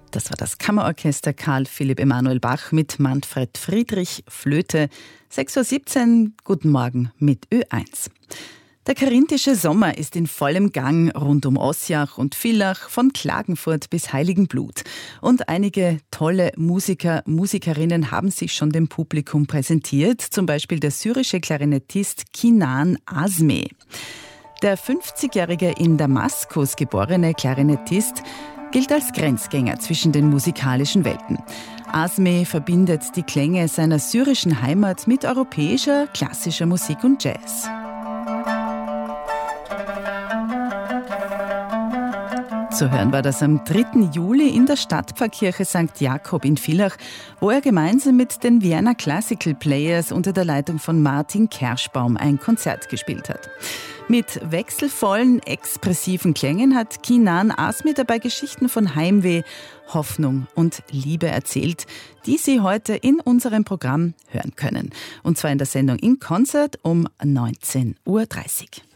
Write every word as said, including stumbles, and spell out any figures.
Das war das Kammerorchester Karl Philipp Emanuel Bach mit Manfred Friedrich, Flöte. sechs Uhr siebzehn, guten Morgen mit Ö eins. Der karinthische Sommer ist in vollem Gang rund um Ossiach und Villach, von Klagenfurt bis Heiligenblut. Und einige tolle Musiker, Musikerinnen haben sich schon dem Publikum präsentiert, zum Beispiel der syrische Klarinettist Kinan Azmeh. Der fünfzigjährige in Damaskus geborene Klarinettist gilt als Grenzgänger zwischen den musikalischen Welten. Azmeh verbindet die Klänge seiner syrischen Heimat mit europäischer, klassischer Musik und Jazz. Zu hören war das am dritten Juli in der Stadtpfarrkirche Sankt Jakob in Villach, wo er gemeinsam mit den Vienna Classical Players unter der Leitung von Martin Kerschbaum ein Konzert gespielt hat. Mit wechselvollen, expressiven Klängen hat Kinan Azmeh dabei Geschichten von Heimweh, Hoffnung und Liebe erzählt, die Sie heute in unserem Programm hören können. Und zwar in der Sendung In Concert um neunzehn Uhr dreißig.